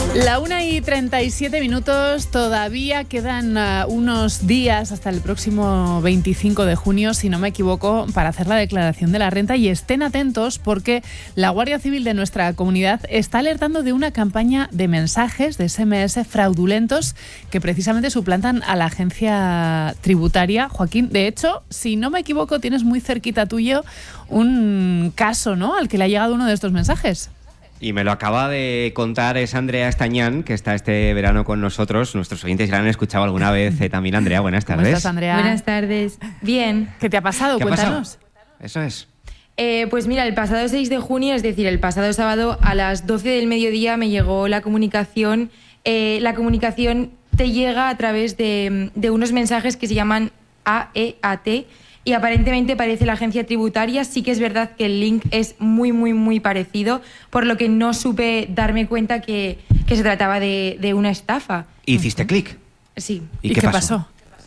La 1:37, todavía quedan unos días hasta el próximo 25 de junio, si no me equivoco, para hacer la declaración de la renta, y estén atentos porque la Guardia Civil de nuestra comunidad está alertando de una campaña de mensajes, de SMS fraudulentos que precisamente suplantan a la agencia tributaria. Joaquín, de hecho, si no me equivoco, tienes muy cerquita tuyo un caso, ¿no?, al que le ha llegado uno de estos mensajes. Y me lo acaba de contar, es Andrea Estañán, que está este verano con nosotros. Nuestros oyentes ya la han escuchado alguna vez también. Andrea, buenas tardes. ¿Cómo estás, Andrea? Buenas tardes. Bien. ¿Qué te ha pasado? Cuéntanos. Eso es. Pues mira, el pasado 6 de junio, es decir, el pasado sábado, a las 12 del mediodía me llegó la comunicación. La comunicación te llega a través de unos mensajes que se llaman AEAT, y aparentemente parece la agencia tributaria. Sí que es verdad que el link es muy, muy, muy parecido, por lo que no supe darme cuenta que se trataba de una estafa. ¿Hiciste clic? Sí. ¿Y qué pasó?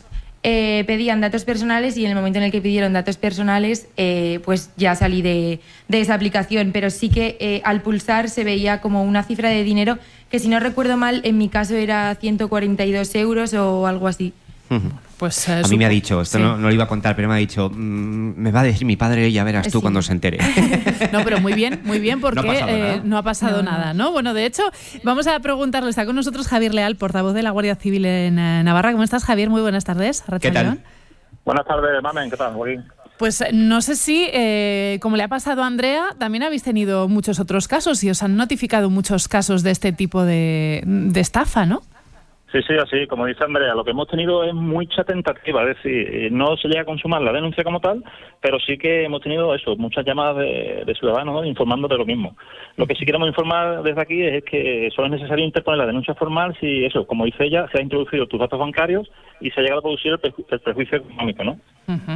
Pedían datos personales y en el momento en el que pidieron datos personales, pues ya salí de esa aplicación. Pero sí que al pulsar se veía como una cifra de dinero que, si no recuerdo mal, en mi caso era 142 euros o algo así. Pues, a mí me ha dicho, esto sí. no lo iba a contar, pero me ha dicho, me va a decir mi padre, ya verás tú cuando se entere. No, pero muy bien, porque no ha pasado nada, ¿no? Bueno, de hecho, vamos a preguntarle, está con nosotros Javier Leal, portavoz de la Guardia Civil en Navarra. ¿Cómo estás, Javier? Muy buenas tardes. ¿Qué tal? Buenas tardes, Mamen, ¿qué tal, Joaquín? Pues no sé si, como le ha pasado a Andrea, también habéis tenido muchos otros casos y os han notificado muchos casos de este tipo de estafa, ¿no? Sí, así, como dice Andrea, lo que hemos tenido es mucha tentativa, es decir, no se llega a consumar la denuncia como tal, pero sí que hemos tenido eso, muchas llamadas de ciudadanos, ¿no?, informando de lo mismo. Lo que sí queremos informar desde aquí es que solo es necesario interponer la denuncia formal si eso, como dice ella, se ha introducido tus datos bancarios y se ha llegado a producir el perjuicio económico, ¿no? En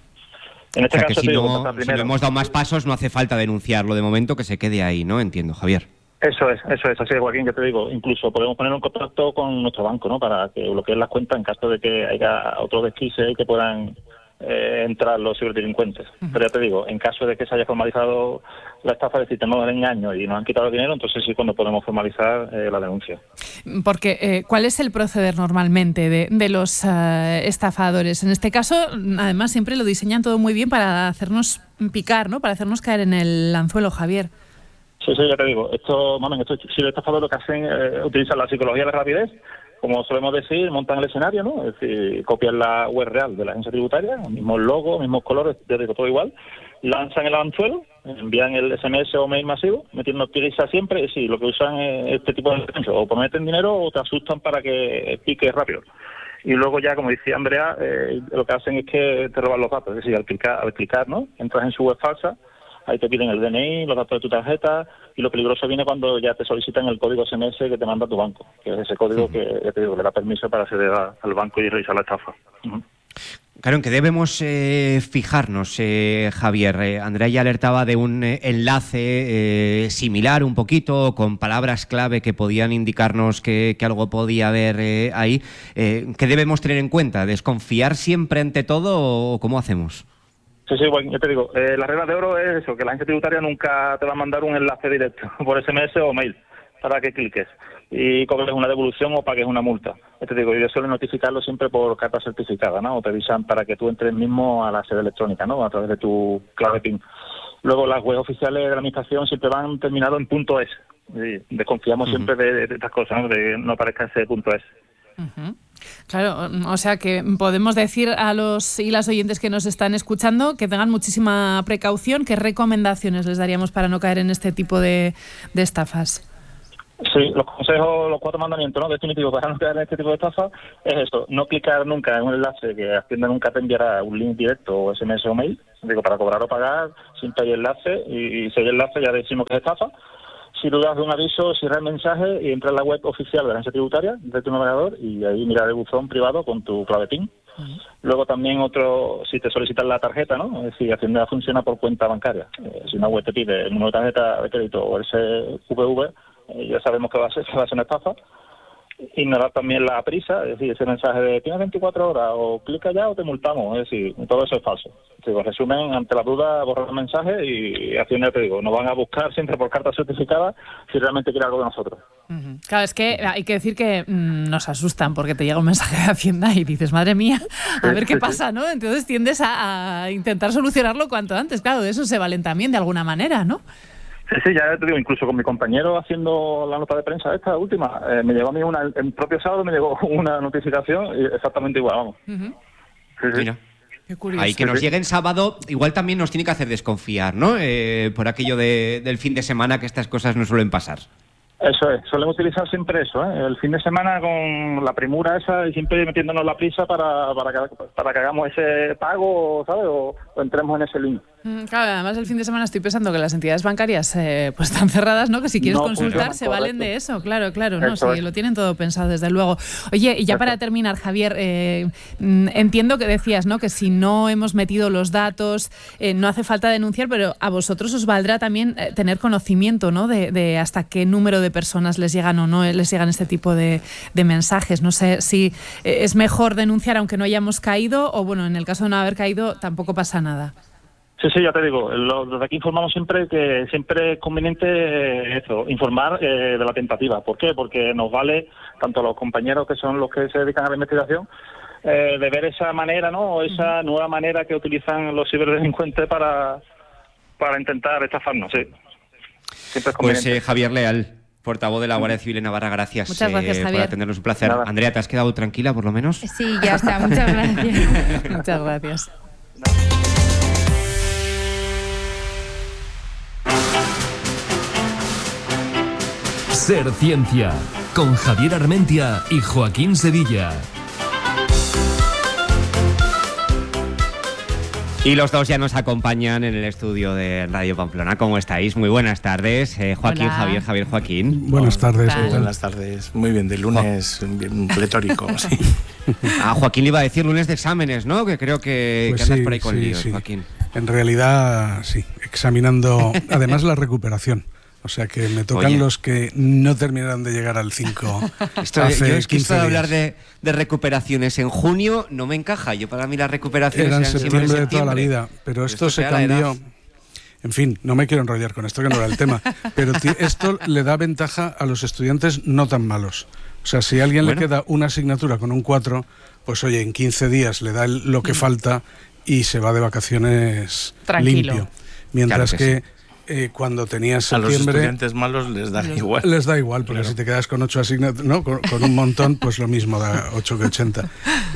este caso, si no hemos dado más pasos, no hace falta denunciarlo de momento, que se quede ahí, ¿no? Entiendo, Javier. Eso es, así es, Joaquín, que te digo, incluso podemos poner en contacto con nuestro banco, ¿no?, para que bloqueen las cuentas en caso de que haya otros desquices que puedan entrar los ciberdelincuentes. Pero ya te digo, en caso de que se haya formalizado la estafa, es decir, tenemos el engaño y nos han quitado el dinero, entonces sí cuando podemos formalizar la denuncia. Porque, ¿cuál es el proceder normalmente de los estafadores? En este caso, además, siempre lo diseñan todo muy bien para hacernos picar, ¿no?, para hacernos caer en el anzuelo, Javier. Sí, ya te digo, si los estafadores lo que hacen es utilizar la psicología de la rapidez, como solemos decir, montan el escenario, ¿no?, es decir, copian la web real de la agencia tributaria, los mismos logos, mismos colores, te digo, todo igual, lanzan el anzuelo, envían el SMS o mail masivo, metiendo prisa siempre, es decir, lo que usan es este tipo de defensa, o prometen dinero o te asustan para que piques rápido. Y luego ya, como decía Andrea, lo que hacen es que te roban los datos, es decir, al clicar, ¿no?, entras en su web falsa. Ahí te piden el DNI, los datos de tu tarjeta, y lo peligroso viene cuando ya te solicitan el código SMS que te manda tu banco, que es ese código que, ya te digo, le da permiso para acceder al banco y realizar la estafa. Claro, en que debemos fijarnos, Javier. Andrea ya alertaba de un enlace similar un poquito, con palabras clave que podían indicarnos que algo podía haber ahí. ¿Qué debemos tener en cuenta? ¿Desconfiar siempre ante todo o cómo hacemos? Sí, bueno, yo te digo, la regla de oro es eso, que la agencia tributaria nunca te va a mandar un enlace directo por SMS o mail para que cliques y cobres una devolución o pagues una multa. Te digo, yo suelo notificarlo siempre por carta certificada, ¿no?, o te avisan para que tú entres mismo a la sede electrónica, ¿no?, a través de tu clave PIN. Luego las webs oficiales de la administración siempre van terminados en .es. Desconfiamos siempre de estas cosas, ¿no?, de no aparezca ese .es. Claro, o sea que podemos decir a los y las oyentes que nos están escuchando que tengan muchísima precaución. ¿Qué recomendaciones les daríamos para no caer en este tipo de estafas? Sí, los consejos, los 4 mandamientos, ¿no?, definitivos para no caer en este tipo de estafa es esto: no clicar nunca en un enlace que Hacienda nunca te enviará un link directo o SMS o mail, digo, para cobrar o pagar, siempre hay enlace, y si hay enlace ya decimos que es estafa. Si dudas de un aviso, cierra el mensaje y entra en la web oficial de la agencia tributaria de tu navegador y ahí mira el buzón privado con tu clave PIN. Luego también si te solicitan la tarjeta, ¿no?, es decir, Hacienda funciona por cuenta bancaria. Si una web te pide el número de tarjeta de crédito o el CVV, ya sabemos que va a ser una estafa. ignorar también la prisa, es decir, ese mensaje de tienes 24 horas o clica ya o te multamos, es decir, todo eso es falso. Digo, resumen, ante la duda, borrar el mensaje y así ya te digo, nos van a buscar siempre por carta certificada si realmente quiere algo de nosotros. Claro, es que hay que decir que nos asustan porque te llega un mensaje de Hacienda y dices, madre mía, a ver qué pasa, ¿no? Entonces tiendes a intentar solucionarlo cuanto antes. Claro, de eso se valen también de alguna manera, ¿no? Sí, ya te digo, incluso con mi compañero haciendo la nota de prensa esta última, me llegó a mí el propio sábado me llegó una notificación exactamente igual, vamos. Sí. Mira. Qué curioso. Ahí que nos llegue en sábado, igual también nos tiene que hacer desconfiar, ¿no? Por aquello del fin de semana, que estas cosas no suelen pasar. Eso es, solemos utilizar siempre eso, el fin de semana con la premura esa y siempre metiéndonos la prisa para que hagamos ese pago, ¿sabes? O entremos en ese link. Claro, además el fin de semana estoy pensando que las entidades bancarias pues están cerradas, ¿no? Que si quieres consultar se valen correcto. De eso, claro, ¿no? Eso sí, lo tienen todo pensado, desde luego. Oye, y ya para terminar, Javier, entiendo que decías, ¿no? Que si no hemos metido los datos, no hace falta denunciar, pero a vosotros os valdrá también tener conocimiento, ¿no? De hasta qué número de personas les llegan o no les llegan este tipo de mensajes. No sé si es mejor denunciar aunque no hayamos caído o, bueno, en el caso de no haber caído tampoco pasa nada. Sí, ya te digo, desde aquí informamos siempre que siempre es conveniente informar de la tentativa. ¿Por qué? Porque nos vale, tanto a los compañeros que son los que se dedican a la investigación, de ver esa manera, ¿no? O esa nueva manera que utilizan los ciberdelincuentes para intentar estafarnos, sí. Siempre es conveniente. Pues Javier Leal, portavoz de la Guardia Civil en Navarra, gracias, muchas gracias, Javier, por atendernos, un placer. Nada. Andrea, ¿te has quedado tranquila por lo menos? Sí, ya está, muchas gracias. Muchas gracias. Ser Ciencia, con Javier Armentia y Joaquín Sevilla. Y los dos ya nos acompañan en el estudio de Radio Pamplona. ¿Cómo estáis? Muy buenas tardes. Joaquín, Hola. Javier, Joaquín. Buenas tardes. Buenas tardes. Muy bien, de lunes bien pletórico, sí. A Joaquín le iba a decir lunes de exámenes, ¿no? Que creo que, Pues que andas sí, por ahí con sí, líos, sí. Joaquín. En realidad, sí, examinando además la recuperación. O sea que me tocan los que no terminaron de llegar al 5 hace 15 de días. hablar de recuperaciones en junio no me encaja. Yo para mí las recuperaciones Eran siempre septiembre en de toda la septiembre. vida, pero esto se te da la edad. cambió. En fin, no me quiero enrollar con esto, que no era el tema, pero esto le da ventaja a los estudiantes no tan malos. O sea, si a alguien le queda una asignatura con un 4, pues oye, en 15 días le da lo que falta y se va de vacaciones tranquilo, limpio. Mientras claro que cuando tenías a los septiembre... estudiantes malos les da igual. Les da igual, porque si te quedas con 8 asignaturas, ¿no? Con un montón, pues lo mismo, da 8 que 80.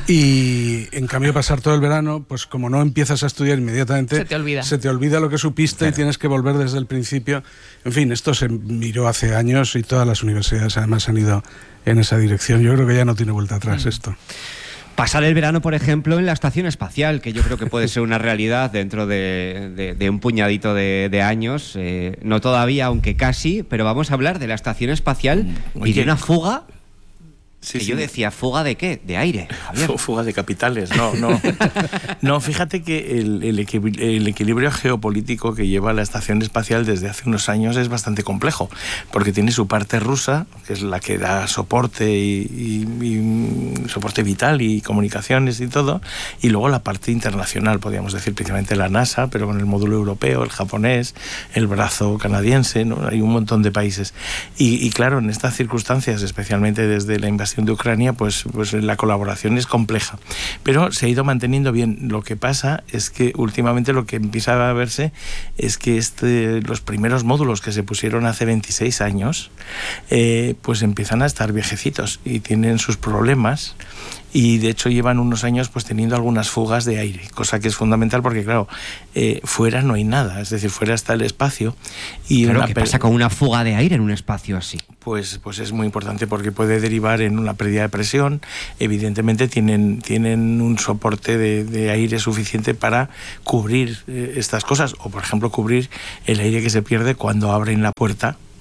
Y en cambio pasar todo el verano, pues como no empiezas a estudiar inmediatamente, se te olvida lo que supiste, y tienes que volver desde el principio. En fin, esto se miró hace años y todas las universidades además han ido en esa dirección. Yo creo que ya no tiene vuelta atrás esto. Pasar el verano, por ejemplo, en la estación espacial, que yo creo que puede ser una realidad dentro de un puñadito de años. No todavía, aunque casi, pero vamos a hablar de la estación espacial y de una fuga. Sí, que yo decía, ¿fuga de qué? De aire, Javier. Fuga de capitales, no, fíjate que el equilibrio geopolítico que lleva la estación espacial desde hace unos años es bastante complejo, porque tiene su parte rusa, que es la que da soporte y soporte vital y comunicaciones y todo, y luego la parte internacional, podríamos decir, principalmente la NASA, pero con el módulo europeo, el japonés, el brazo canadiense, ¿no? Hay un montón de países. Y claro, en estas circunstancias, especialmente desde la invasión de Ucrania, pues la colaboración es compleja, pero se ha ido manteniendo bien. Lo que pasa es que últimamente lo que empieza a verse es que los primeros módulos que se pusieron hace 26 años pues empiezan a estar viejecitos y tienen sus problemas, y de hecho llevan unos años pues teniendo algunas fugas de aire, cosa que es fundamental porque claro, fuera no hay nada, es decir, fuera está el espacio. Y claro, ¿qué pasa con una fuga de aire en un espacio así? Pues es muy importante porque puede derivar en una pérdida de presión. Evidentemente tienen un soporte de aire suficiente para cubrir estas cosas, o por ejemplo cubrir el aire que se pierde cuando abren la puerta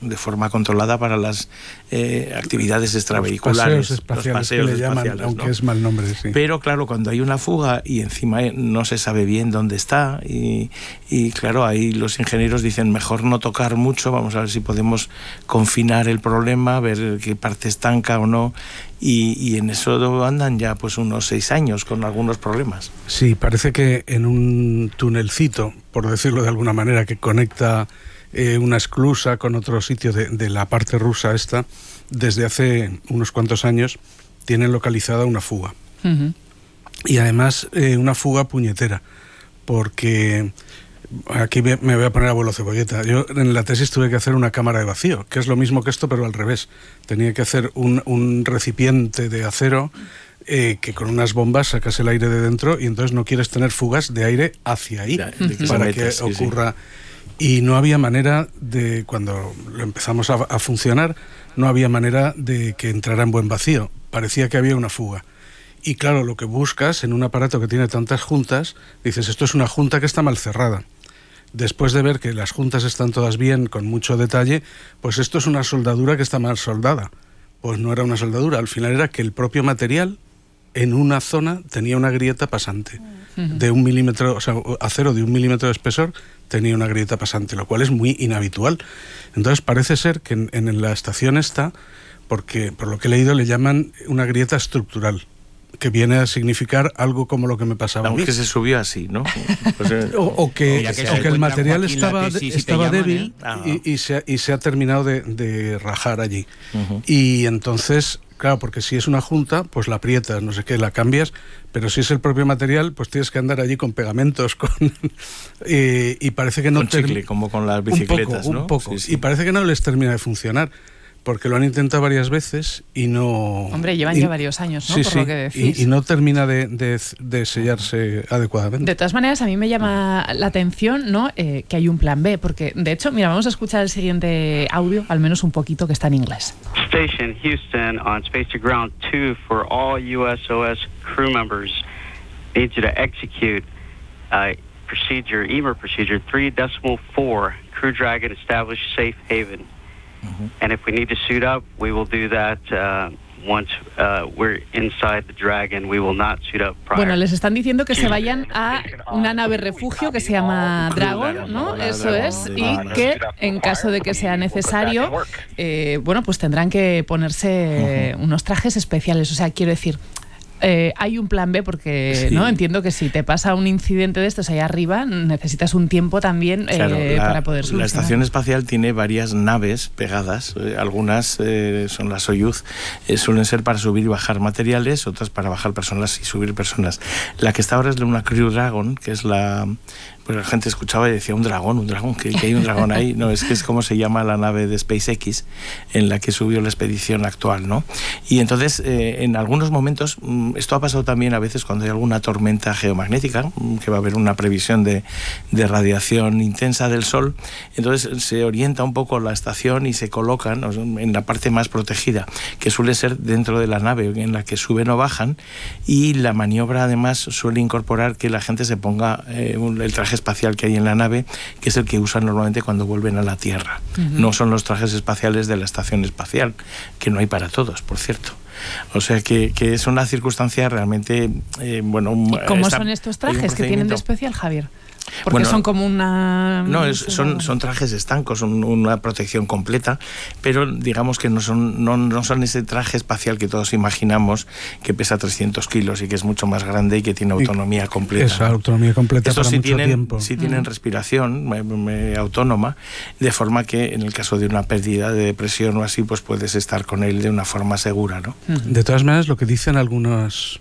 de forma controlada para las actividades extravehiculares. Los paseos espaciales, que le llaman, aunque es mal nombre, sí. Pero claro, cuando hay una fuga y encima no se sabe bien dónde está, y claro, ahí los ingenieros dicen mejor no tocar mucho, vamos a ver si podemos confinar el problema, ver qué parte estanca o no, y en eso andan ya pues unos 6 años con algunos problemas. Sí, parece que en un tunelcito, por decirlo de alguna manera, que conecta una esclusa con otro sitio de la parte rusa esta, desde hace unos cuantos años tienen localizada una fuga. Uh-huh. Y además una fuga puñetera, porque aquí me voy a poner abuelo cebolleta. Yo en la tesis tuve que hacer una cámara de vacío, que es lo mismo que esto, pero al revés. Tenía que hacer un recipiente de acero que con unas bombas sacas el aire de dentro, y entonces no quieres tener fugas de aire hacia ahí, para que ocurra. Y no había manera de, cuando lo empezamos a funcionar, no había manera de que entrara en buen vacío. Parecía que había una fuga. Y claro, lo que buscas en un aparato que tiene tantas juntas, dices, esto es una junta que está mal cerrada. Después de ver que las juntas están todas bien, con mucho detalle, pues esto es una soldadura que está mal soldada. Pues no era una soldadura, al final era que el propio material en una zona tenía una grieta pasante. De 1 milímetro, o sea, acero de 1 milímetro de espesor tenía una grieta pasante, lo cual es muy inhabitual. Entonces parece ser que en la estación esta, porque por lo que he leído le llaman una grieta estructural, que viene a significar algo como lo que me pasaba a mí. Aunque se subió así, ¿no? Pues, o que el material estaba débil, y se ha terminado de rajar allí. Uh-huh. Y entonces, claro, porque si es una junta, pues la aprietas, no sé qué, la cambias, pero si es el propio material, pues tienes que andar allí con pegamentos, y parece que no... Con chicle, como con las bicicletas, un poco. Sí. Y parece que no les termina de funcionar, porque lo han intentado varias veces y no... Hombre, llevan ya varios años, ¿no? Sí, por lo que decís. Y no termina de sellarse adecuadamente. De todas maneras, a mí me llama la atención, ¿no? Que hay un plan B, porque de hecho, mira, vamos a escuchar el siguiente audio, al menos un poquito, que está en inglés. Station Houston on Space to Ground 2 for all USOS crew members. Need you to execute procedure, EMER procedure 3.4, Crew Dragon establish safe haven. Mm-hmm. And if we need to suit up, we will do that once we're inside the Dragon. We will not suit up prior. Bueno, les están diciendo que se vayan a una nave refugio que se llama Dragon, ¿no? Eso es, y que en caso de que sea necesario, bueno, pues tendrán que ponerse unos trajes especiales. O sea, quiero decir, hay un plan B porque no entiendo que si te pasa un incidente de estos allá arriba necesitas un tiempo también para poder solucionar. La estación espacial tiene varias naves pegadas, algunas son las Soyuz, suelen ser para subir y bajar materiales, otras para bajar personas y subir personas. La que está ahora es una Crew Dragon, que es la... Pues la gente escuchaba y decía, un dragón, que hay un dragón ahí. No, es que es como se llama la nave de SpaceX en la que subió la expedición actual, ¿no? Y entonces, en algunos momentos, esto ha pasado también a veces cuando hay alguna tormenta geomagnética, que va a haber una previsión de radiación intensa del Sol, entonces se orienta un poco la estación y se colocan en la parte más protegida, que suele ser dentro de la nave en la que suben o bajan, y la maniobra además suele incorporar que la gente se ponga el traje espacial que hay en la nave, que es el que usan normalmente cuando vuelven a la Tierra. Uh-huh. No son los trajes espaciales de la estación espacial, que no hay para todos, por cierto. O sea que es una circunstancia realmente... bueno, ¿y cómo son estos trajes que tienen de especial, Javier? Porque son como una... No, son trajes estancos, son una protección completa, pero digamos que no son ese traje espacial que todos imaginamos, que pesa 300 kilos y que es mucho más grande y que tiene autonomía completa. Esa autonomía completa. Estos para mucho tiempo. Sí tienen respiración autónoma, de forma que en el caso de una pérdida de presión o así, pues puedes estar con él de una forma segura, ¿no? De todas maneras, lo que dicen algunos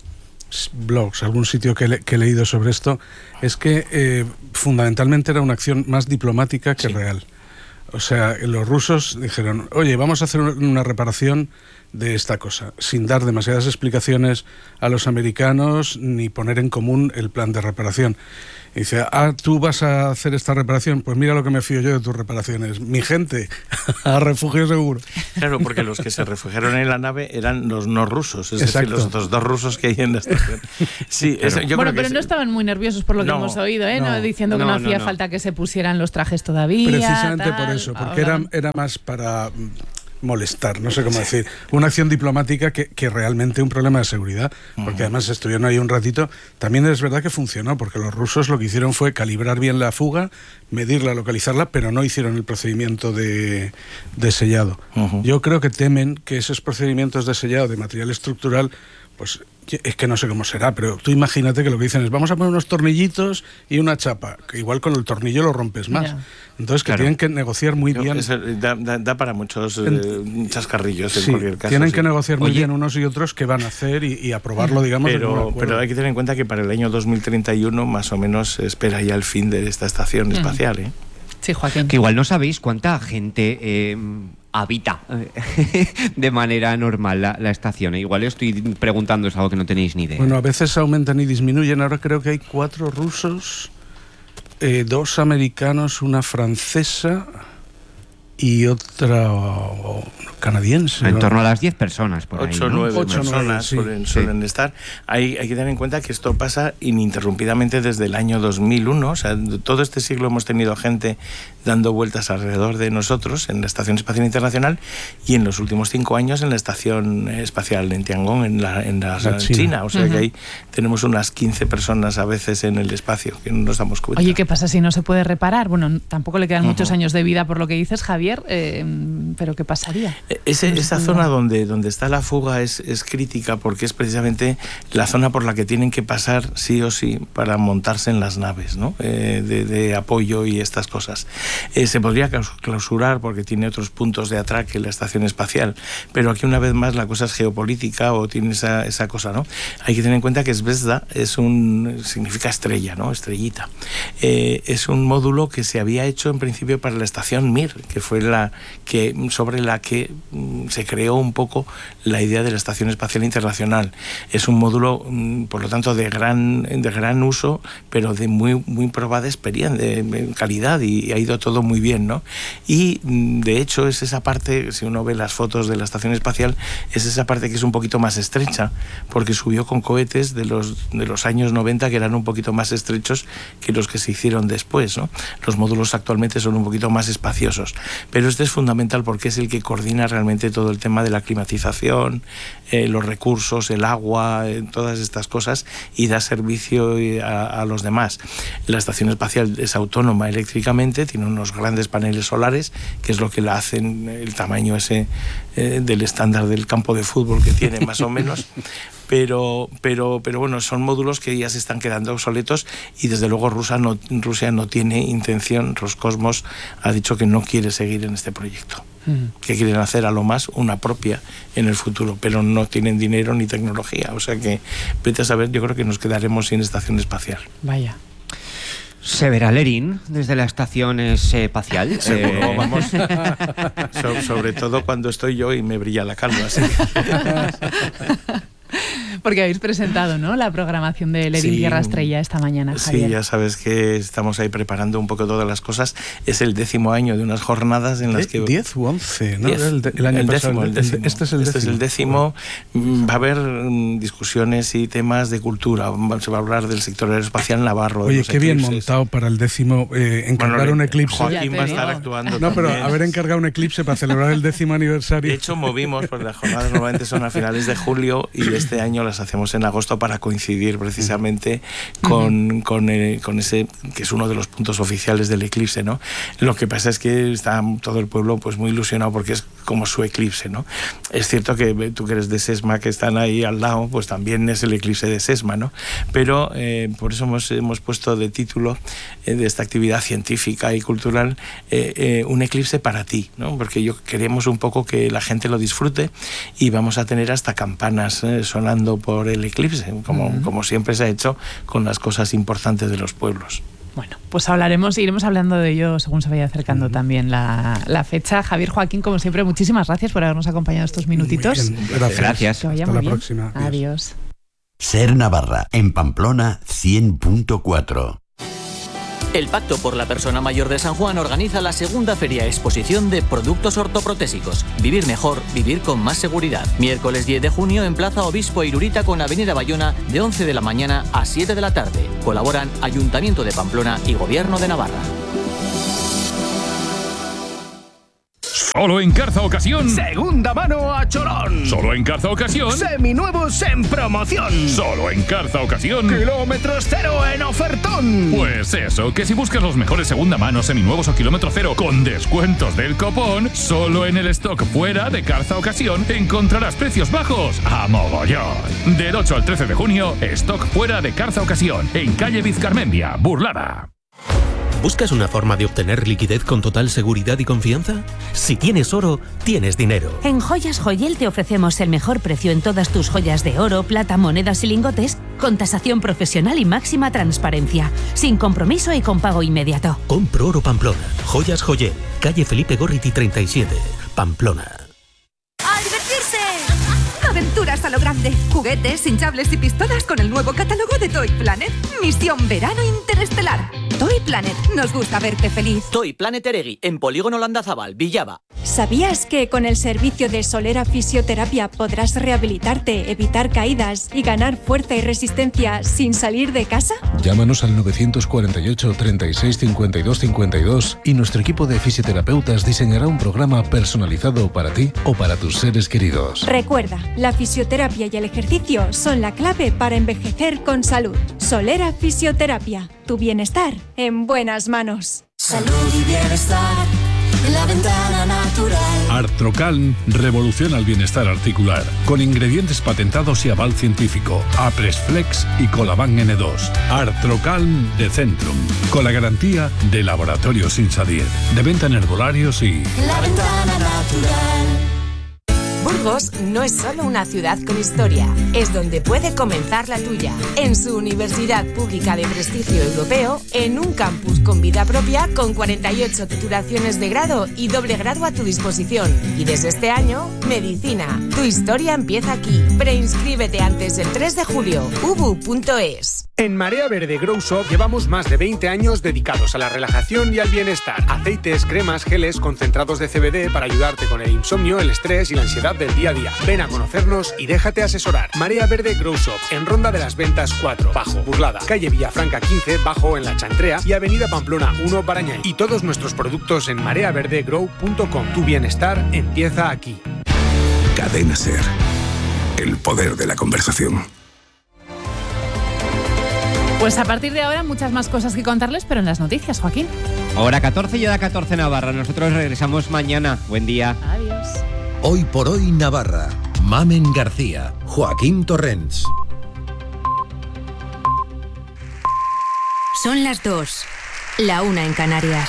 blogs, algún sitio que he leído sobre esto, es que fundamentalmente era una acción más diplomática que real. O sea, los rusos dijeron, oye, vamos a hacer una reparación de esta cosa, sin dar demasiadas explicaciones a los americanos ni poner en común el plan de reparación. Y dice, ¿tú vas a hacer esta reparación? Pues mira lo que me fío yo de tus reparaciones. Mi gente, a refugio seguro. Claro, porque los que se refugiaron en la nave eran los no rusos, es decir, los otros 2 rusos que hay en la estación. Sí, claro. Yo bueno, pero no estaban muy nerviosos por lo que hemos oído, diciendo que no hacía falta que se pusieran los trajes todavía. Precisamente por eso, porque era más para molestar, no sé cómo decir, una acción diplomática que realmente un problema de seguridad, porque además estuvieron ahí un ratito. También es verdad que funcionó, porque los rusos lo que hicieron fue calibrar bien la fuga, medirla, localizarla, pero no hicieron el procedimiento de sellado. Yo creo que temen que esos procedimientos de sellado de material estructural, pues es que no sé cómo será, pero tú imagínate que lo que dicen es vamos a poner unos tornillitos y una chapa, que igual con el tornillo lo rompes más. Yeah. Entonces que tienen que negociar muy bien. Da para muchos chascarrillos en cualquier caso. Tienen que negociar muy bien unos y otros qué van a hacer y aprobarlo, digamos. Pero hay que tener en cuenta que para el año 2031 más o menos se espera ya el fin de esta estación espacial, ¿eh? Sí, Joaquín. Que igual no sabéis cuánta gente habita de manera normal la estación. Igual estoy preguntando, es algo que no tenéis ni idea. Bueno, a veces aumentan y disminuyen. Ahora creo que hay 4 rusos, 2 americanos, una francesa y otra canadiense. En torno a las 10 personas por 8 o 9 personas suelen estar. Hay que tener en cuenta que esto pasa ininterrumpidamente desde el año 2001. O sea, todo este siglo hemos tenido gente dando vueltas alrededor de nosotros en la Estación Espacial Internacional y en los últimos 5 años en la Estación Espacial en Tiangong, en la China. O sea que ahí tenemos unas 15 personas a veces en el espacio que no nos damos cuenta. Oye, ¿qué pasa si no se puede reparar? Bueno, tampoco le quedan muchos años de vida por lo que dices, Javier, pero ¿qué pasaría? Esa zona donde está la fuga es crítica porque es precisamente la zona por la que tienen que pasar sí o sí para montarse en las naves, ¿no? De apoyo y estas cosas. Se podría clausurar porque tiene otros puntos de atraque la estación espacial, pero aquí una vez más la cosa es geopolítica o tiene esa cosa, ¿no? Hay que tener en cuenta que Zvezda significa estrella, ¿no? Estrellita. Es un módulo que se había hecho en principio para la estación Mir, que fue sobre la que se creó un poco la idea de la Estación Espacial Internacional. Es un módulo, por lo tanto, de gran uso, pero de muy probada experiencia, de calidad, y ha ido todo muy bien, ¿no? Y de hecho es esa parte, si uno ve las fotos de la Estación Espacial, es esa parte que es un poquito más estrecha, porque subió con cohetes de los años 90 que eran un poquito más estrechos que los que se hicieron después, ¿no? Los módulos actualmente son un poquito más espaciosos, pero este es fundamental porque es el que coordina realmente todo el tema de la climatización, los recursos, el agua, todas estas cosas, y da servicio a los demás. La Estación Espacial es autónoma eléctricamente, tiene unos grandes paneles solares, que es lo que la hacen el tamaño ese del estándar del campo de fútbol que tiene más o menos. Pero bueno, son módulos que ya se están quedando obsoletos y desde luego Rusia no tiene intención. Roscosmos ha dicho que no quiere seguir en este proyecto, que quieren hacer a lo más una propia en el futuro, pero no tienen dinero ni tecnología, o sea que vete a saber, yo creo que nos quedaremos sin estación espacial. Vaya. ¿Se verá Lerín desde la estación espacial? Seguro, vamos. Sobre todo cuando estoy yo y me brilla la calva, así. Porque habéis presentado, ¿no?, la programación de Lerín Tierra Estrella esta mañana, Javier. Sí, ya sabes que estamos ahí preparando un poco todas las cosas. Es el 10º año de unas jornadas en las que... 10 u 11, ¿no? El año pasado. El décimo. Este es el 10º. Va a haber discusiones y temas de cultura. Se va a hablar del sector aeroespacial navarro. Oye, qué bien montado para el 10º encargar un eclipse. Joaquín va a estar actuando. No, pero haber encargado un eclipse para celebrar el 10º aniversario. De hecho, movimos, porque las jornadas normalmente son a finales de julio y este año las hacemos en agosto para coincidir precisamente con ese que es uno de los puntos oficiales del eclipse, ¿no? Lo que pasa es que está todo el pueblo pues muy ilusionado porque es como su eclipse, ¿no? Es cierto que tú que eres de Sesma, que están ahí al lado, pues también es el eclipse de Sesma, ¿no? Pero por eso hemos puesto de título de esta actividad científica y cultural un eclipse para ti, ¿no? Porque queremos un poco que la gente lo disfrute y vamos a tener hasta campanas sonando por el eclipse, como siempre se ha hecho con las cosas importantes de los pueblos. Bueno, pues iremos hablando de ello según se vaya acercando también la fecha. Javier, Joaquín, como siempre, muchísimas gracias por habernos acompañado estos minutitos. Muy bien, gracias. Que vaya Hasta muy la bien. próxima. Adiós. Ser Navarra, en Pamplona 100.4. El Pacto por la Persona Mayor de San Juan organiza la segunda feria exposición de productos ortoprotésicos. Vivir mejor, vivir con más seguridad. Miércoles 10 de junio en Plaza Obispo Irurita con Avenida Bayona de 11 de la mañana a 7 de la tarde. Colaboran Ayuntamiento de Pamplona y Gobierno de Navarra. Solo en Carza Ocasión. Segunda mano a cholón. Solo en Carza Ocasión. Seminuevos en promoción. Solo en Carza Ocasión. Kilómetros cero en ofertón. Pues eso, que si buscas los mejores segunda mano, seminuevos o kilómetro cero con descuentos del copón, solo en el stock fuera de Carza Ocasión encontrarás precios bajos a mogollón. Del 8 al 13 de junio, stock fuera de Carza Ocasión, en calle Vizcarmendia, Burlada. ¿Buscas una forma de obtener liquidez con total seguridad y confianza? Si tienes oro, tienes dinero. En Joyas Joyel te ofrecemos el mejor precio en todas tus joyas de oro, plata, monedas y lingotes, con tasación profesional y máxima transparencia, sin compromiso y con pago inmediato. Compro oro Pamplona. Joyas Joyel, calle Felipe Gorriti 37, Pamplona. ¡A divertirse! Aventuras a lo grande. Juguetes, hinchables y pistolas con el nuevo catálogo de Toy Planet. Misión Verano Interestelar. Toy Planet, nos gusta verte feliz. Toy Planet Eregui, en Polígono Landazabal, Villaba. ¿Sabías que con el servicio de Solera Fisioterapia podrás rehabilitarte, evitar caídas y ganar fuerza y resistencia sin salir de casa? Llámanos al 948 36 52 52 y nuestro equipo de fisioterapeutas diseñará un programa personalizado para ti o para tus seres queridos. Recuerda, la fisioterapia y el ejercicio son la clave para envejecer con salud. Solera Fisioterapia, tu bienestar en buenas manos. Salud y bienestar en la ventana natural. Artrocalm revoluciona el bienestar articular con ingredientes patentados y aval científico. Apresflex y Colaban N2. Artrocalm de Centrum, con la garantía de Laboratorios Insadir, de venta en herbolarios y la ventana natural. Burgos no es solo una ciudad con historia, es donde puede comenzar la tuya. En su universidad pública de prestigio europeo, en un campus con vida propia, con 48 titulaciones de grado y doble grado a tu disposición. Y desde este año, medicina. Tu historia empieza aquí. Preinscríbete antes del 3 de julio. ubu.es. En Marea Verde Grow Shop llevamos más de 20 años dedicados a la relajación y al bienestar. Aceites, cremas, geles, concentrados de CBD para ayudarte con el insomnio, el estrés y la ansiedad del día a día. Ven a conocernos y déjate asesorar. Marea Verde Grow Shop, en Ronda de las Ventas 4, Bajo, Burlada, calle Villafranca 15, Bajo en La Chantrea y avenida Pamplona 1, Barañáin. Y todos nuestros productos en mareaverdegrow.com. Tu bienestar empieza aquí. Cadena SER. El poder de la conversación. Pues a partir de ahora muchas más cosas que contarles, pero en las noticias, Joaquín. Hora 14 y hora 14 Navarra. Nosotros regresamos mañana. Buen día. Adiós. Hoy por hoy Navarra. Mamen García, Joaquín Torrents. Son las 2, la 1 en Canarias.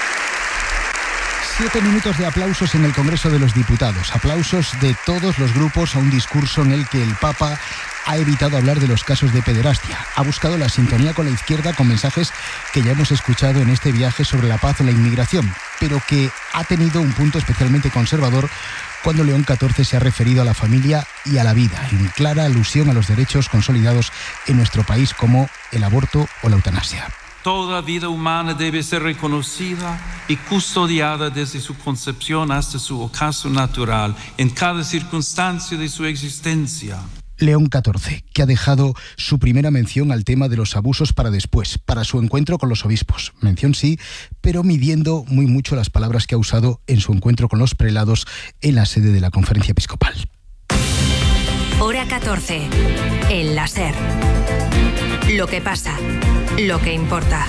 7 minutos de aplausos en el Congreso de los Diputados. Aplausos de todos los grupos a un discurso en el que el Papa ha evitado hablar de los casos de pederastia. Ha buscado la sintonía con la izquierda con mensajes que ya hemos escuchado en este viaje sobre la paz o la inmigración, pero que ha tenido un punto especialmente conservador cuando León XIV se ha referido a la familia y a la vida, en clara alusión a los derechos consolidados en nuestro país como el aborto o la eutanasia. Toda vida humana debe ser reconocida y custodiada desde su concepción hasta su ocaso natural, en cada circunstancia de su existencia. León XIV, que ha dejado su primera mención al tema de los abusos para después, para su encuentro con los obispos. Mención sí, pero midiendo muy mucho las palabras que ha usado en su encuentro con los prelados en la sede de la Conferencia Episcopal. Hora 14, en la SER. Lo que pasa, lo que importa.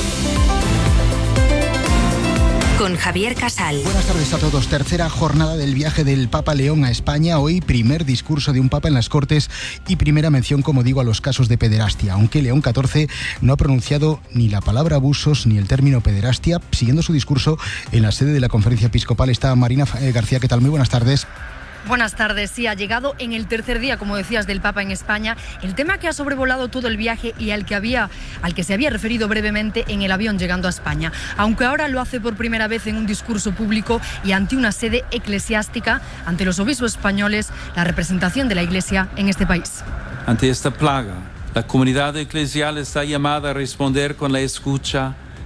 Con Javier Casal. Buenas tardes a todos. Tercera jornada del viaje del Papa León a España. Hoy primer discurso de un Papa en las Cortes y primera mención, como digo, a los casos de pederastia. Aunque León XIV no ha pronunciado ni la palabra abusos ni el término pederastia. Siguiendo su discurso en la sede de la Conferencia Episcopal está Marina García. ¿Qué tal? Muy buenas tardes. Buenas tardes. Sí, ha llegado en el tercer día, como decías, del Papa en España. El tema que ha sobrevolado todo el viaje y al que se había referido brevemente en el avión llegando a España. Aunque ahora lo hace por primera vez en un discurso público y ante una sede eclesiástica, ante los obispos españoles, la representación de la Iglesia en este país. Ante esta plaga, la comunidad eclesial está llamada a responder con la escucha,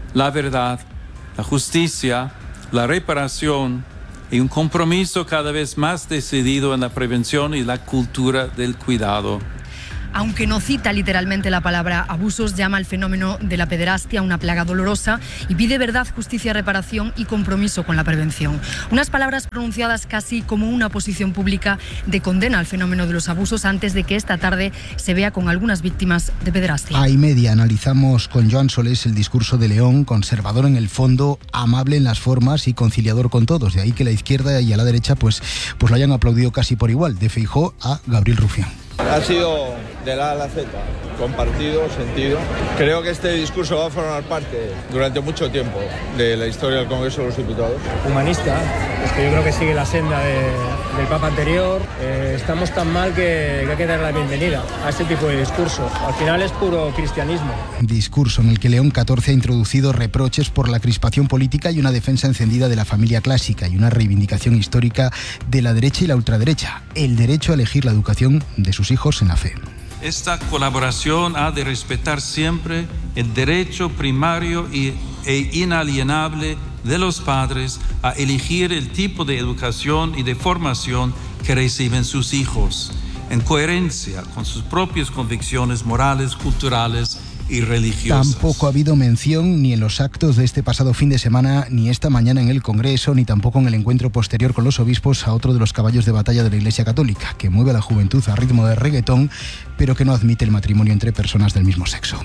la verdad, la justicia, la reparación y un compromiso cada vez más decidido en la prevención y la cultura del cuidado. Aunque no cita literalmente la palabra abusos, llama al fenómeno de la pederastia una plaga dolorosa y pide verdad, justicia, reparación y compromiso con la prevención. Unas palabras pronunciadas casi como una posición pública de condena al fenómeno de los abusos antes de que esta tarde se vea con algunas víctimas de pederastia. A y media analizamos con Joan Solés el discurso de León, conservador en el fondo, amable en las formas y conciliador con todos. De ahí que la izquierda y a la derecha pues lo hayan aplaudido casi por igual, de Feijóo a Gabriel Rufián. Ha sido de la A a la Z, compartido, sentido. Creo que este discurso va a formar parte durante mucho tiempo de la historia del Congreso de los Diputados. Humanista, es que yo creo que sigue la senda del Papa anterior. Estamos tan mal que hay que dar la bienvenida a este tipo de discurso. Al final es puro cristianismo. Discurso en el que León XIV ha introducido reproches por la crispación política y una defensa encendida de la familia clásica y una reivindicación histórica de la derecha y la ultraderecha, el derecho a elegir la educación de sus hijos en la fe. Esta colaboración ha de respetar siempre el derecho primario e inalienable de los padres a elegir el tipo de educación y de formación que reciben sus hijos, en coherencia con sus propias convicciones morales, culturales y religiosas. Tampoco ha habido mención ni en los actos de este pasado fin de semana, ni esta mañana en el Congreso, ni tampoco en el encuentro posterior con los obispos a otro de los caballos de batalla de la Iglesia Católica, que mueve a la juventud a ritmo de reggaetón, pero que no admite el matrimonio entre personas del mismo sexo.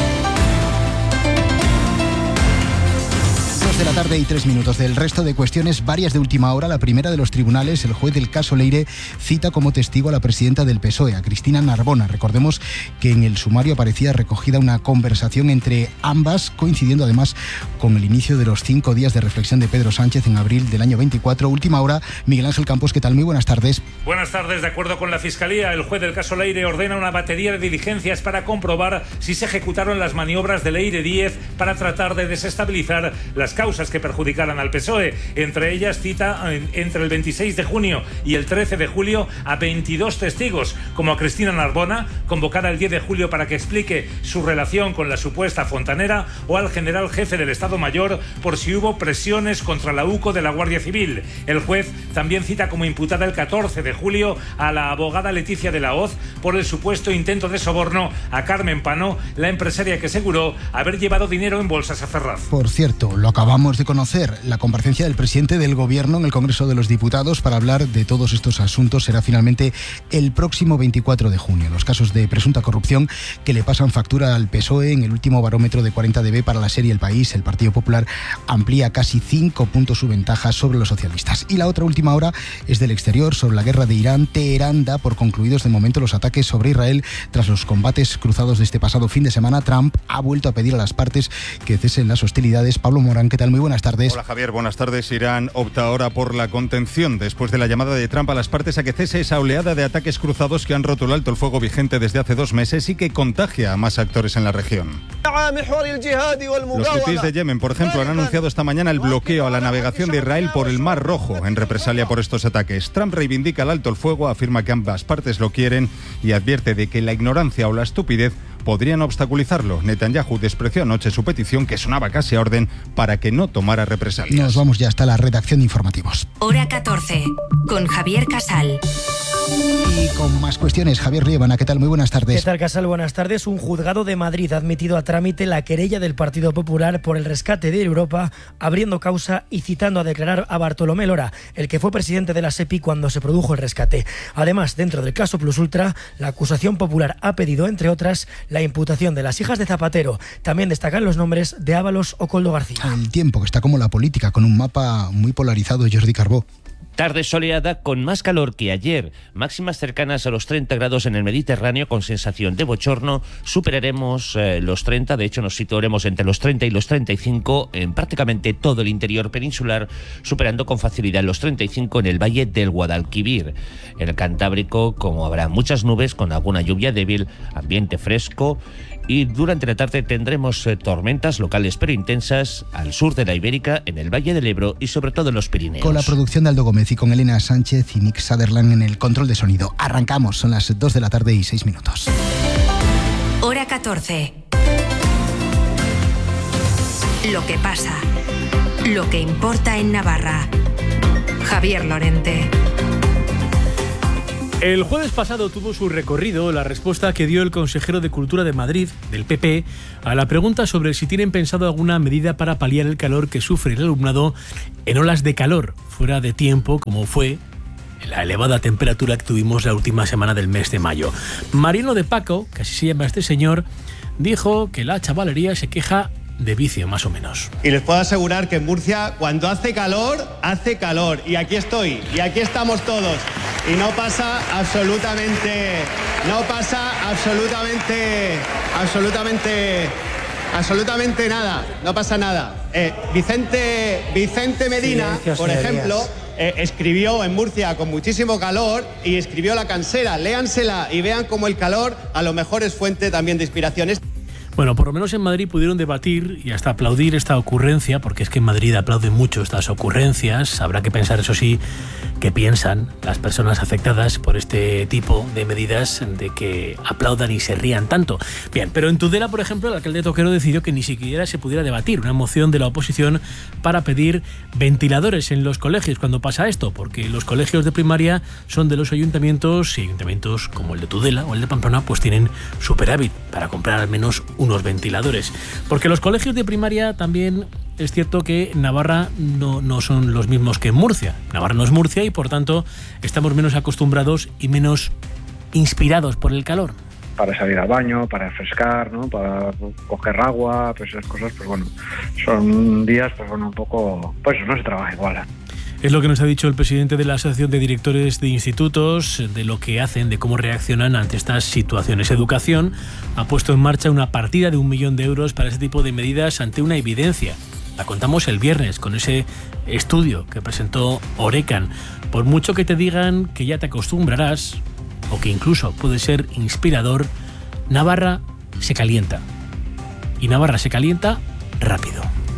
2 de la tarde y 3 minutos. Del resto de cuestiones, varias de última hora. La primera de los tribunales, el juez del caso Leire, cita como testigo a la presidenta del PSOE, a Cristina Narbona. Recordemos que en el sumario aparecía recogida una conversación entre ambas, coincidiendo además con el inicio de los 5 días de reflexión de Pedro Sánchez en abril del año 24. Última hora, Miguel Ángel Campos, ¿qué tal? Muy buenas tardes. Buenas tardes. De acuerdo con la Fiscalía, el juez del caso Leire ordena una batería de diligencias para comprobar si se ejecutaron las maniobras de Leire Díez para tratar de desestabilizar las causas que perjudicaran al PSOE. Entre ellas cita entre el 26 de junio y el 13 de julio a 22 testigos, como a Cristina Narbona, convocada el 10 de julio para que explique su relación con la supuesta fontanera, o al general jefe del Estado Mayor por si hubo presiones contra la UCO de la Guardia Civil. El juez también cita como imputada el 14 de julio a la abogada Leticia de la Hoz por el supuesto intento de soborno a Carmen Pano, la empresaria que aseguró haber llevado dinero en bolsas a Ferraz. Por cierto, lo acabamos de conocer, la comparecencia del presidente del Gobierno en el Congreso de los Diputados para hablar de todos estos asuntos será finalmente el próximo 24 de junio. Los casos de presunta corrupción que le pasan factura al PSOE. En el último barómetro de 40 dB para la serie El País, el Partido Popular amplía casi 5 puntos su ventaja sobre los socialistas. Y la otra última hora es del exterior, sobre la guerra de Irán. Teherán da por concluidos de momento los ataques sobre Israel tras los combates cruzados de este pasado fin de semana. Trump ha vuelto a pedir a las partes que cesen las hostilidades. Pablo Morán, ¿qué tal? Muy buenas tardes. Hola Javier, buenas tardes. Irán opta ahora por la contención después de la llamada de Trump a las partes a que cese esa oleada de ataques cruzados que han roto el alto el fuego vigente desde hace 2 meses y que contagia a más actores en la región. Los hutíes de Yemen, por ejemplo, han anunciado esta mañana el bloqueo a la navegación de Israel por el Mar Rojo en represalia por estos ataques. Trump reivindica el alto el fuego, afirma que ambas partes lo quieren y advierte de que la ignorancia o la estupidez podrían obstaculizarlo. Netanyahu despreció anoche su petición, que sonaba casi a orden, para que no tomara represalias. Nos vamos ya hasta la redacción de informativos. Hora 14, con Javier Casal. Y con más cuestiones, Javier Riebana, ¿qué tal? Muy buenas tardes. ¿Qué tal, Casal? Buenas tardes. Un juzgado de Madrid ha admitido a trámite la querella del Partido Popular por el rescate de Europa, abriendo causa y citando a declarar a Bartolomé Lora, el que fue presidente de la SEPI cuando se produjo el rescate. Además, dentro del caso Plus Ultra, la acusación popular ha pedido, entre otras, la imputación de las hijas de Zapatero. También destacan los nombres de Ábalos o Koldo García. El tiempo, que está como la política, con un mapa muy polarizado. Jordi Carbó. Tarde soleada con más calor que ayer, máximas cercanas a los 30 grados en el Mediterráneo con sensación de bochorno. Superaremos los 30, de hecho nos situaremos entre los 30 y los 35 en prácticamente todo el interior peninsular, superando con facilidad los 35 en el valle del Guadalquivir. En el Cantábrico, como habrá muchas nubes con alguna lluvia débil, ambiente fresco. Y durante la tarde tendremos tormentas locales pero intensas al sur de la Ibérica, en el Valle del Ebro y sobre todo en los Pirineos. Con la producción de Aldo Gómez y con Elena Sánchez y Nick Sutherland en el control de sonido. Arrancamos, son las 2 de la tarde y 6 minutos. Hora 14. lo que pasa, lo que importa en Navarra. Javier Lorente. El jueves pasado tuvo su recorrido la respuesta que dio el consejero de Cultura de Madrid, del PP, a la pregunta sobre si tienen pensado alguna medida para paliar el calor que sufre el alumnado en olas de calor fuera de tiempo, como fue la elevada temperatura que tuvimos la última semana del mes de mayo. Mariano de Paco, que así se llama este señor, dijo que la chavalería se queja de vicio, más o menos. Y les puedo asegurar que en Murcia, cuando hace calor, y aquí estoy, y aquí estamos todos, y no pasa absolutamente nada, no pasa nada. Vicente Medina, por ejemplo, escribió en Murcia con muchísimo calor y escribió La Cansera. Léansela y vean cómo el calor a lo mejor es fuente también de inspiraciones. Bueno, por lo menos en Madrid pudieron debatir y hasta aplaudir esta ocurrencia, porque es que en Madrid aplauden mucho estas ocurrencias. Habrá que pensar, eso sí, qué piensan las personas afectadas por este tipo de medidas, de que aplaudan y se rían tanto. Bien, pero en Tudela, por ejemplo, el alcalde Toquero decidió que ni siquiera se pudiera debatir una moción de la oposición para pedir ventiladores en los colegios cuando pasa esto, porque los colegios de primaria son de los ayuntamientos, y ayuntamientos como el de Tudela o el de Pamplona pues tienen superávit para comprar al menos unos ventiladores. Porque los colegios de primaria también es cierto que Navarra no son los mismos que Murcia. Navarra no es Murcia y por tanto estamos menos acostumbrados y menos inspirados por el calor. Para salir al baño, para refrescar, ¿no? Para coger agua, pues esas cosas, pues bueno, son días, pues bueno, un poco, pues no se trabaja igual. Es lo que nos ha dicho el presidente de la Asociación de Directores de Institutos, de lo que hacen, de cómo reaccionan ante estas situaciones. Educación ha puesto en marcha una partida de 1 millón de euros para ese tipo de medidas ante una evidencia. La contamos el viernes con ese estudio que presentó Orecan. Por mucho que te digan que ya te acostumbrarás, o que incluso puede ser inspirador, Navarra se calienta. Y Navarra se calienta rápido.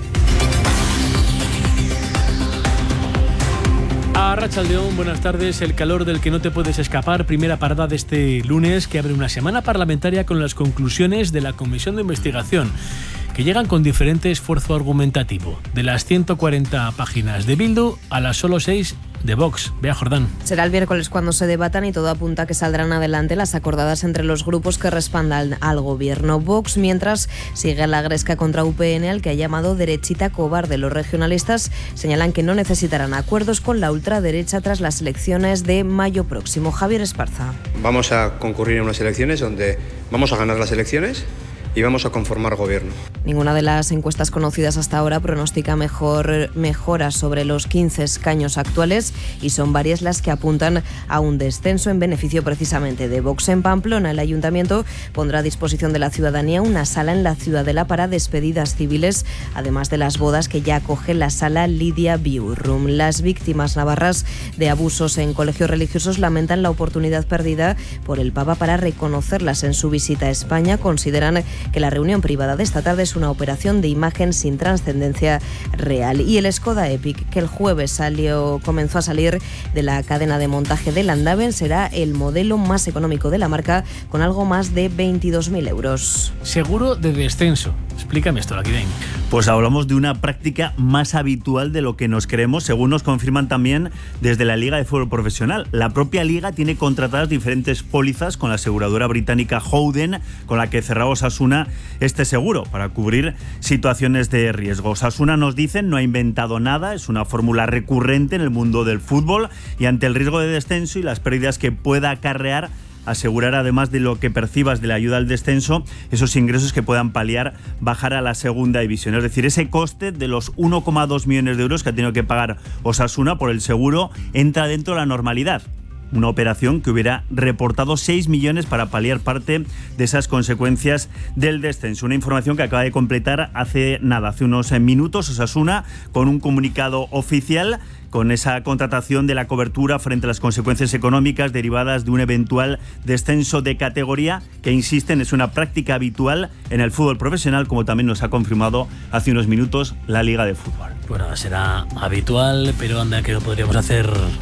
Arratsaldeón, buenas tardes. El calor del que no te puedes escapar. Primera parada de este lunes, que abre una semana parlamentaria con las conclusiones de la Comisión de Investigación, que llegan con diferente esfuerzo argumentativo. De las 140 páginas de Bildu a las solo 6 de Vox. Bea Jordán. Será el miércoles cuando se debatan y todo apunta a que saldrán adelante las acordadas entre los grupos que respaldan al gobierno. Vox, mientras, sigue la gresca contra UPN, al que ha llamado derechita cobarde. Los regionalistas señalan que no necesitarán acuerdos con la ultraderecha tras las elecciones de mayo próximo. Javier Esparza. Vamos a concurrir en unas elecciones donde vamos a ganar las elecciones y vamos a conformar gobierno. Ninguna de las encuestas conocidas hasta ahora pronostica mejoras sobre los 15 escaños actuales, y son varias las que apuntan a un descenso en beneficio precisamente de Vox. En Pamplona, el ayuntamiento pondrá a disposición de la ciudadanía una sala en la Ciudadela para despedidas civiles, además de las bodas que ya acoge la sala Lidia Biurrum. Las víctimas navarras de abusos en colegios religiosos lamentan la oportunidad perdida por el Papa para reconocerlas en su visita a España. Consideran que la reunión privada de esta tarde es una operación de imagen sin trascendencia real. Y el Skoda Epic, que el jueves comenzó a salir de la cadena de montaje de Landaven, será el modelo más económico de la marca, con algo más de 22.000 euros. Seguro de descenso. Explícame esto, Laquidain. Pues hablamos de una práctica más habitual de lo que nos creemos, según nos confirman también desde la Liga de Fútbol Profesional. La propia Liga tiene contratadas diferentes pólizas con la aseguradora británica Howden, con la que cerraba Osasuna este seguro, para cubrir situaciones de riesgo. Osasuna, nos dicen, no ha inventado nada, es una fórmula recurrente en el mundo del fútbol, y ante el riesgo de descenso y las pérdidas que pueda acarrear, asegurar, además de lo que percibas de la ayuda al descenso, esos ingresos que puedan paliar bajar a la segunda división. Es decir, ese coste de los 1,2 millones de euros que ha tenido que pagar Osasuna por el seguro entra dentro de la normalidad. Una operación que hubiera reportado 6 millones para paliar parte de esas consecuencias del descenso. Una información que acaba de completar hace unos minutos, Osasuna, con un comunicado oficial con esa contratación de la cobertura frente a las consecuencias económicas derivadas de un eventual descenso de categoría, que, insisten, es una práctica habitual en el fútbol profesional, como también nos ha confirmado hace unos minutos la Liga de Fútbol. Bueno, será habitual, pero anda, que lo podríamos hacer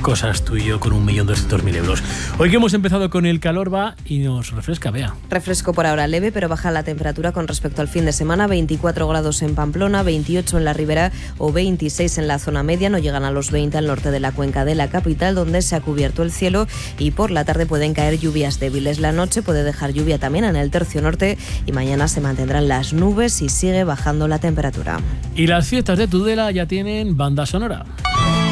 cosas tú y yo con 1.200.000 euros. Hoy que hemos empezado con el calor va y nos refresca, Bea. Refresco por ahora leve, pero baja la temperatura con respecto al fin de semana. 24 grados en Pamplona, 28 en la Ribera o 26 en la zona media. No llegan a los 20 al norte de la cuenca de la capital, donde se ha cubierto el cielo y por la tarde pueden caer lluvias débiles. La noche puede dejar lluvia también en el tercio norte y mañana se mantendrán las nubes y sigue bajando la temperatura. Y las fiestas de Tudela ya tienen banda sonora.